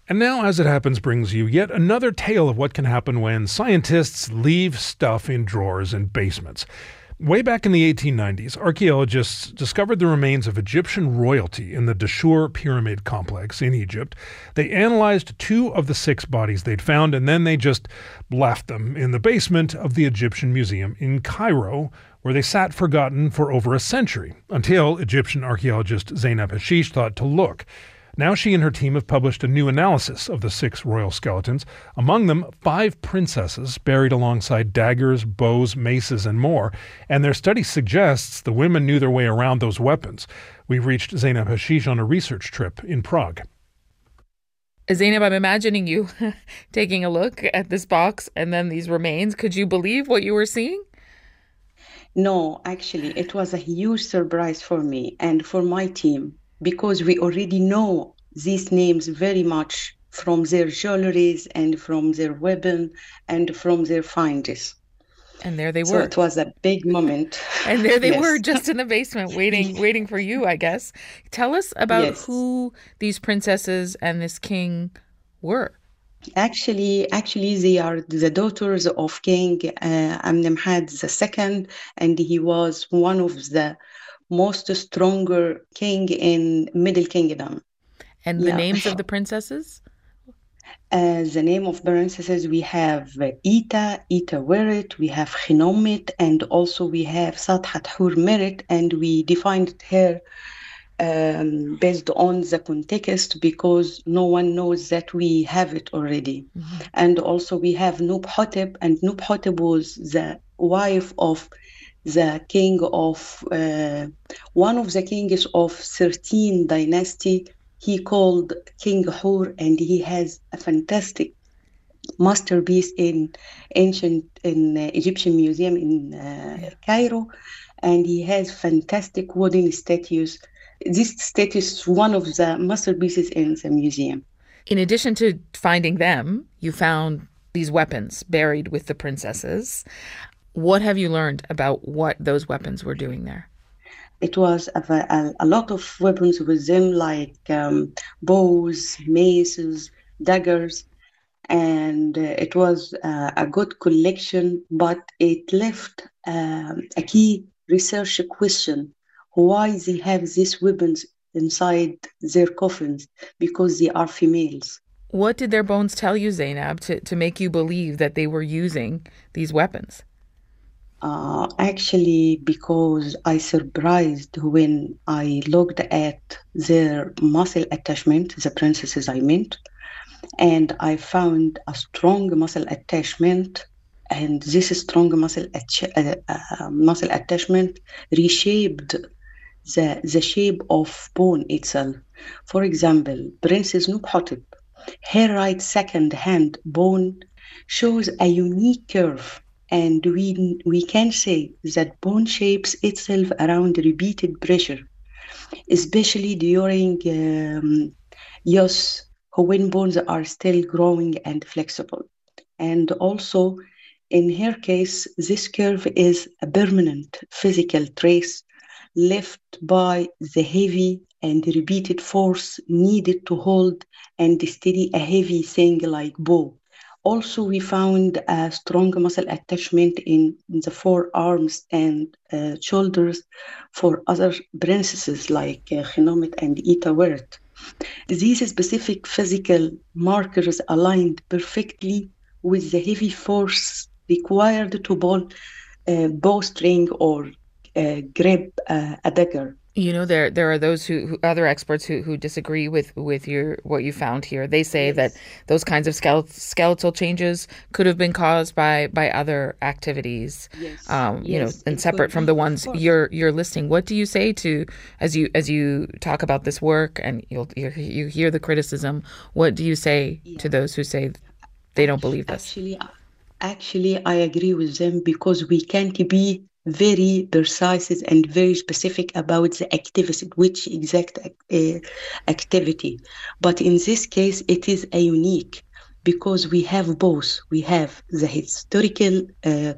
And now, As It Happens brings you yet another tale of what can happen when scientists leave stuff in drawers and basements. Way back in the 1890s, archaeologists discovered the remains of Egyptian royalty in the Dashur Pyramid complex in Egypt. They analyzed 2 of the 6 bodies they'd found, and then they just left them in the basement of the Egyptian Museum in Cairo, where they sat forgotten for over a century, until Egyptian archaeologist Zeynep Hashish thought to look. Now she and her team have published a new analysis of the 6 royal skeletons, among them 5 princesses buried alongside daggers, bows, maces, and more, and their study suggests the women knew their way around those weapons. We reached Zeynep Hashish on a research trip in Prague. Zeynep, I'm imagining you taking a look at this box and then these remains. Could you believe what you were seeing? No, actually, it was a huge surprise for me and for my team, because we already know these names very much from their jewelries and from their weapon and from their finds. And there they were. So it was a big moment. And there they Yes. were, just in the basement, waiting for you, I guess. Tell us about Yes. who these princesses and this king were. Actually, they are the daughters of King Amenemhat II, and he was one of the most stronger king in Middle Kingdom. And the names of the princesses? The name of princesses, we have Ita Weret, we have Khinomit, and also we have Sadhat Hur Merit, and we defined her based on the context, because no one knows that we have it already. Mm-hmm. And also we have Nubhotep, and Nubhotep was the wife of the king of one of the kings of 13 dynasty. He called King Hur, and he has a fantastic masterpiece in Egyptian Museum in Cairo, and he has fantastic wooden statues. This statue is one of the masterpieces in the museum. In addition to finding them, you found these weapons buried with the princesses. What have you learned about what those weapons were doing there? It was a lot of weapons with them, like bows, maces, daggers, and it was a good collection, but it left a key research question. Why they have these weapons inside their coffins? Because they are females. What did their bones tell you, Zeynep, to make you believe that they were using these weapons? Actually, because I surprised when I looked at their muscle attachment, the princesses I meant, and I found a strong muscle attachment, and this strong muscle attachment reshaped the shape of bone itself. For example, Princess Nubhotep, her right second hand bone shows a unique curve, and we can say that bone shapes itself around repeated pressure, especially during use, when bones are still growing and flexible. And also, in her case, this curve is a permanent physical trace left by the heavy and repeated force needed to hold and steady a heavy thing like bow. Also, we found a strong muscle attachment in the forearms and shoulders for other princesses like Khinomit and Ita Weret. These specific physical markers aligned perfectly with the heavy force required to pull bowstring or grab a dagger. You know, there are those who other experts who disagree with what you found here. They say Yes. that those kinds of skeletal changes could have been caused by other activities. Yes. You know, Yes, and it separate could from be, the of ones course. you're listing. What do you say to as you talk about this work and you hear the criticism? What do you say to those who say they don't believe this? Actually, I agree with them, because we can't be very precise and very specific about the activity, which exact activity. But in this case, it is a unique, because we have both. We have the historical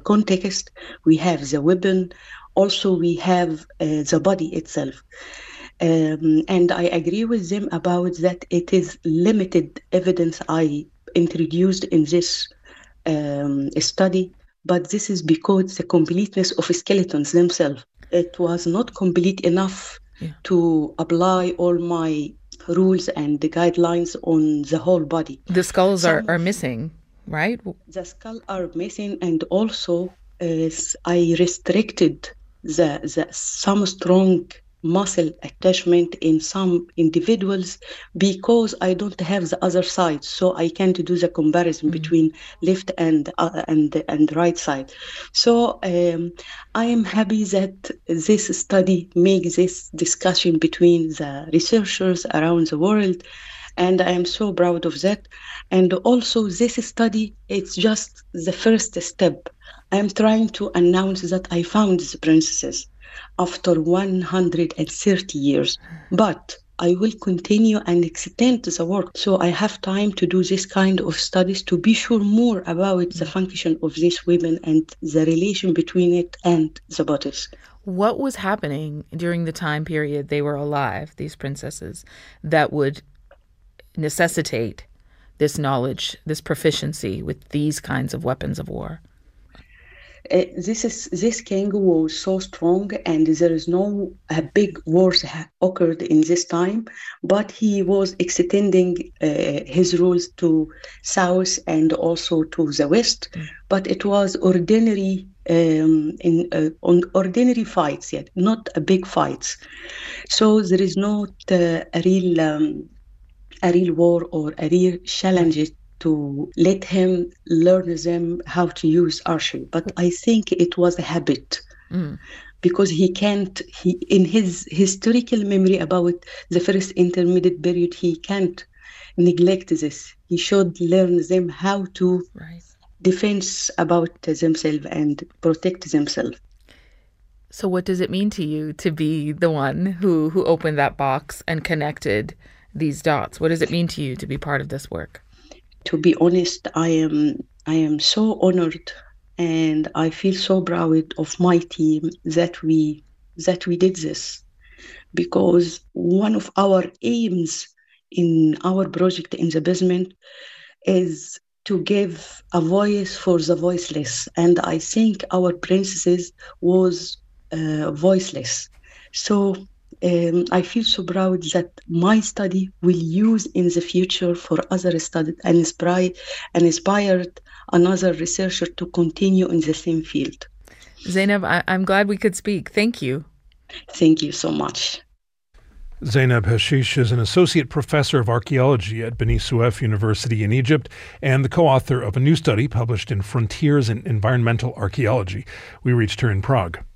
context, we have the weapon, also we have the body itself. And I agree with them about that it is limited evidence I introduced in this study, but this is because the completeness of skeletons themselves. It was not complete enough to apply all my rules and the guidelines on the whole body. The skulls are missing, right? The skull are missing, and also I restricted some strong muscle attachment in some individuals because I don't have the other side, so I can't do the comparison between left and right side. So I am happy that this study makes this discussion between the researchers around the world, and I am so proud of that. And also this study, it's just the first step. I am trying to announce that I found the princesses after 130 years, but I will continue and extend the work. So I have time to do this kind of studies to be sure more about the function of these women and the relation between it and the bodies. What was happening during the time period they were alive, these princesses, that would necessitate this knowledge, this proficiency with these kinds of weapons of war? This king was so strong, and there is no big wars occurred in this time, but he was extending his rules to south and also to the west. But it was ordinary on ordinary fights, yet not a big fights. So there is not a real war or a real challenge to let him learn them how to use archery. But I think it was a habit because he in his historical memory about the first intermediate period, he can't neglect this. He should learn them how to defense about themselves and protect themselves. So what does it mean to you to be the one who opened that box and connected these dots? What does it mean to you to be part of this work? To be honest, I am so honored, and I feel so proud of my team that we did this, because one of our aims in our project in the basement is to give a voice for the voiceless, and I think our princesses was voiceless. So I feel so proud that my study will use in the future for other studies and inspired another researcher to continue in the same field. Zainab, I'm glad we could speak. Thank you. Thank you so much. Zainab Hashish is an associate professor of archaeology at Beni Suef University in Egypt and the co-author of a new study published in Frontiers in Environmental Archaeology. We reached her in Prague.